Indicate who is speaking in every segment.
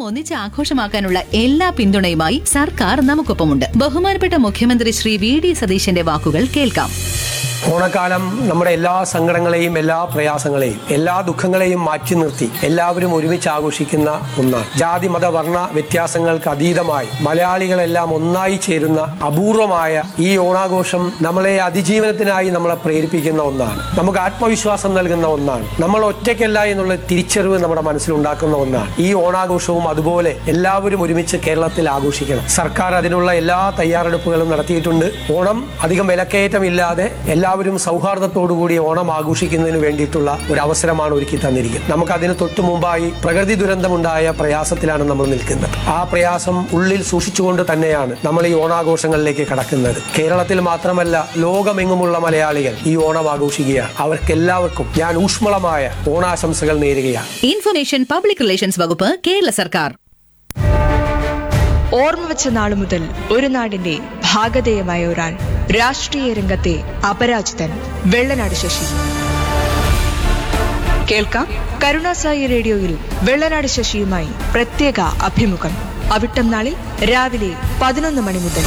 Speaker 1: ഒന്നിച്ച് ആഘോഷമാക്കാനുള്ള എല്ലാ പിന്തുണയുമായി സർക്കാർ നമുക്കൊപ്പമുണ്ട്. ബഹുമാനപ്പെട്ട മുഖ്യമന്ത്രി ശ്രീ വി.ഡി. സതീശന്റെ വാക്കുകൾ കേൾക്കാം.
Speaker 2: ഓണക്കാലം നമ്മുടെ എല്ലാ സങ്കടങ്ങളെയും എല്ലാ പ്രയാസങ്ങളെയും എല്ലാ ദുഃഖങ്ങളെയും മാറ്റി നിർത്തി എല്ലാവരും ഒരുമിച്ച് ആഘോഷിക്കുന്ന ഒന്നാണ്. ജാതി മത വർണ്ണ വ്യത്യാസങ്ങൾക്ക് അതീതമായി മലയാളികളെല്ലാം ഒന്നായി ചേരുന്ന അപൂർവമായ ഈ ഓണാഘോഷം നമ്മളെ അതിജീവനത്തിനായി നമ്മളെ പ്രേരിപ്പിക്കുന്ന ഒന്നാണ്. നമുക്ക് ആത്മവിശ്വാസം നൽകുന്ന ഒന്നാണ്. നമ്മൾ ഒറ്റയ്ക്കല്ല എന്നുള്ള തിരിച്ചറിവ് നമ്മുടെ മനസ്സിലുണ്ടാക്കുന്ന ഒന്നാണ്. ഈ ഓണാഘോഷവും അതുപോലെ എല്ലാവരും ഒരുമിച്ച് കേരളത്തിൽ ആഘോഷിക്കണം. സർക്കാർ അതിനുള്ള എല്ലാ തയ്യാറെടുപ്പുകളും നടത്തിയിട്ടുണ്ട്. ഓണം അധികം വിലക്കയറ്റമില്ലാതെ എല്ലാവരും സൗഹാർദ്ദത്തോടുകൂടി ഓണം ആഘോഷിക്കുന്നതിന് വേണ്ടിയിട്ടുള്ള ഒരു അവസരമാണ് ഒരുക്കി തന്നിരിക്കുന്നത്. നമുക്കതിന് തൊട്ടു മുമ്പായി പ്രകൃതി ദുരന്തമുണ്ടായ പ്രയാസത്തിലാണ് നമ്മൾ നിൽക്കുന്നത്. ആ പ്രയാസം ഉള്ളിൽ സൂക്ഷിച്ചുകൊണ്ട് തന്നെയാണ് നമ്മൾ ഈ ഓണാഘോഷങ്ങളിലേക്ക് കടക്കുന്നത്. കേരളത്തിൽ മാത്രമല്ല, ലോകമെങ്ങുമുള്ള മലയാളികൾ ഈ ഓണം ആഘോഷിക്കുകയാണ്. അവർക്കെല്ലാവർക്കും ഞാൻ ഊഷ്മളമായ ഓണാശംസകൾ നേരുകയാണ്.
Speaker 1: ഇൻഫർമേഷൻ പബ്ലിക് റിലേഷൻസ് വകുപ്പ്, കേരള സർക്കാർ.
Speaker 3: ഓർമ്മ വെച്ച നാളു മുതൽ ഒരു നാടിന്റെ ഭാഗധേയമായ ഒരാൾ, രാഷ്ട്രീയ രംഗത്തെ അപരാജിതൻ, വെള്ളനാട് ശശി. കേൾക്കാം കരുണാസായി റേഡിയോയിൽ വെള്ളനാട് ശശിയുമായി പ്രത്യേക അഭിമുഖം. അവിട്ടം നാളിൽ രാവിലെ 11 മണി മുതൽ.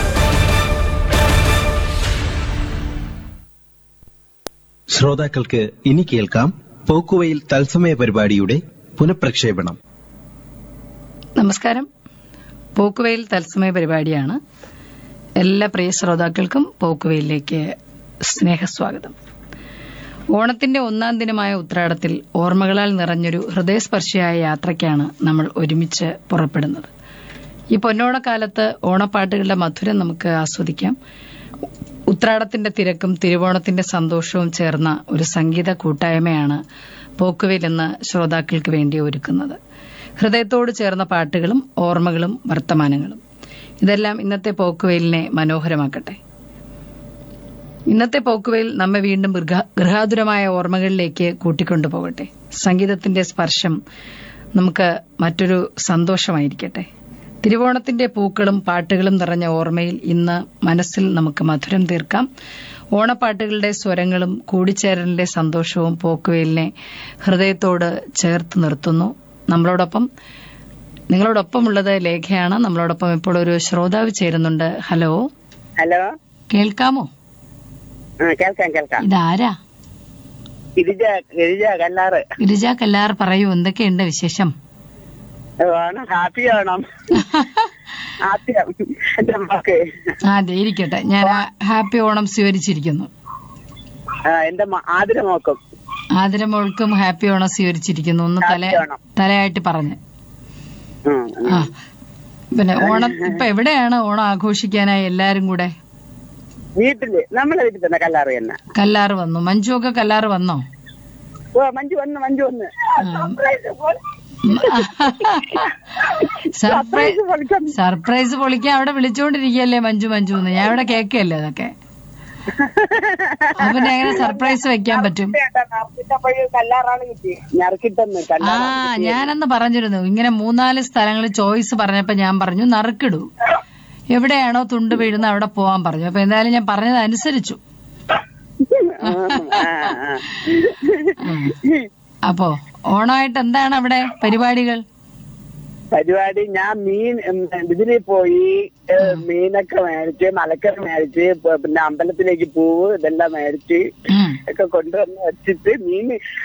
Speaker 4: ശ്രോതാക്കൾക്ക് ഇനി കേൾക്കാം പോക്കുവെയിൽ തത്സമയ പരിപാടിയുടെ പുനഃപ്രക്ഷേപണം.
Speaker 5: നമസ്കാരം. പോക്കുവെയിൽ തത്സമയ പരിപാടിയാണ്. എല്ലാ പ്രിയ ശ്രോതാക്കൾക്കും പോക്കുവെയിലേക്ക് സ്നേഹസ്വാഗതം. ഓണത്തിന്റെ 1-ാം ദിനമായ ഉത്രാടത്തിൽ ഓർമ്മകളാൽ നിറഞ്ഞൊരു ഹൃദയസ്പർശിയായ യാത്രയ്ക്കാണ് നമ്മൾ ഒരുമിച്ച് പുറപ്പെടുന്നത്. ഈ പൊന്നോണക്കാലത്ത് ഓണപ്പാട്ടുകളുടെ മധുരം നമുക്ക് ആസ്വദിക്കാം. ഉത്രാടത്തിന്റെ തിരക്കും തിരുവോണത്തിന്റെ സന്തോഷവും ചേർന്ന ഒരു സംഗീത കൂട്ടായ്മയാണ് പോക്കുവെയിൽ എന്ന ശ്രോതാക്കൾക്ക് വേണ്ടി ഒരുക്കുന്നത്. ഹൃദയത്തോട് ചേർന്ന പാട്ടുകളും ഓർമ്മകളും വർത്തമാനങ്ങളും, ഇതെല്ലാം ഇന്നത്തെ പോക്കുവെയിലിനെ മനോഹരമാക്കട്ടെ. ഇന്നത്തെ പോക്കുവെയിൽ നമ്മെ വീണ്ടും ഗൃഹാതുരമായ ഓർമ്മകളിലേക്ക് കൂട്ടിക്കൊണ്ടുപോകട്ടെ. സംഗീതത്തിന്റെ സ്പർശം നമുക്ക് മറ്റൊരു സന്തോഷമായിരിക്കട്ടെ. തിരുവോണത്തിന്റെ പൂക്കളും പാട്ടുകളും നിറഞ്ഞ ഓർമ്മയിൽ ഇന്ന് മനസ്സിൽ നമുക്ക് മധുരം തീർക്കാം. ഓണപ്പാട്ടുകളുടെ സ്വരങ്ങളും കൂടിച്ചേരലിന്റെ സന്തോഷവും പോക്കുവെയിലിനെ ഹൃദയത്തോട് ചേർത്ത് നിർത്തുന്നു. നിങ്ങളോടൊപ്പമുള്ളത് ലേഖയാണ്. നമ്മളോടൊപ്പം ഇപ്പോൾ ഒരു ശ്രോതാവ് ചേരുന്നുണ്ട്. ഹലോ.
Speaker 6: ഹലോ,
Speaker 5: കേൾക്കാമോ?
Speaker 6: കേൾക്കാം.
Speaker 5: ഇതാരാ?
Speaker 6: ഗിരിജ
Speaker 5: കല്ലാർ. പറയൂ, എന്തൊക്കെയുണ്ട് വിശേഷം?
Speaker 6: ഹാപ്പി ഓണം.
Speaker 5: അതെ, ഇരിക്കട്ടെ. ഞാൻ ഹാപ്പി ഓണം സ്വീകരിച്ചിരിക്കുന്നു.
Speaker 6: എന്റെ
Speaker 5: ആതിരമോൾക്കും ഹാപ്പി ഓണം സ്വീകരിച്ചിരിക്കുന്നു. ഒന്ന് തലയായിട്ട് പറഞ്ഞ്. പിന്നെ ഓണം ഇപ്പൊ എവിടെയാണ് ഓണം ആഘോഷിക്കാനായി എല്ലാരും കൂടെ?
Speaker 6: വീട്ടില്, നമ്മളെ വീട്ടിൽ തന്നെ. കല്ലാറ്
Speaker 5: വന്നു. മഞ്ജു ഒക്കെ കല്ലാറ് വന്നോ?
Speaker 6: മഞ്ജു വന്ന്
Speaker 5: സർപ്രൈസ് പൊളിക്കാൻ അവിടെ വിളിച്ചോണ്ടിരിക്കല്ലേ മഞ്ജു എന്ന്. ഞാൻ ഇവിടെ കേക്കല്ലേ അതൊക്കെ. അവന് എങ്ങനെ സർപ്രൈസ് വെക്കാൻ പറ്റും? ഞാനന്ന് പറഞ്ഞിരുന്നു, ഇങ്ങനെ 3-4 സ്ഥലങ്ങളിൽ ചോയ്സ് പറഞ്ഞപ്പോ ഞാൻ പറഞ്ഞു നറുക്കിടൂ, എവിടെയാണോ തുണ്ട് വീഴുന്ന അവിടെ പോവാൻ പറഞ്ഞു. അപ്പൊ എന്തായാലും ഞാൻ പറഞ്ഞത് അനുസരിച്ചു. അപ്പോ ഓണമായിട്ട് എന്താണ് അവിടെ പരിപാടികൾ?
Speaker 6: ഞാൻ ഇതിന് പോയി മീനൊക്കെ മേടിച്ച്, മലക്കറി മേടിച്ച്, പിന്നെ അമ്പലത്തിലേക്ക് പൂവ് ഇതെല്ലാം മേടിച്ച് ഒക്കെ കൊണ്ടുവന്ന് വെച്ചിട്ട് മീൻ